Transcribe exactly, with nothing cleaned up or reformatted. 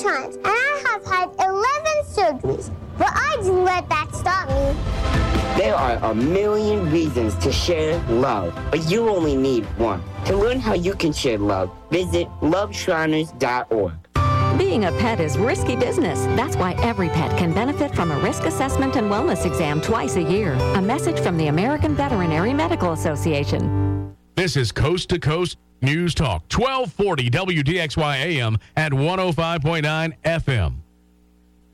times, and I have had eleven surgeries, but I didn't let that stop me. There are a million reasons to share love, but you only need one. To learn how you can share love, visit love shriners dot org. Being a pet is risky business. That's why every pet can benefit from a risk assessment and wellness exam twice a year. A message from the American Veterinary Medical Association. This is Coast to Coast News Talk, twelve forty W D X Y A M at one oh five point nine F M.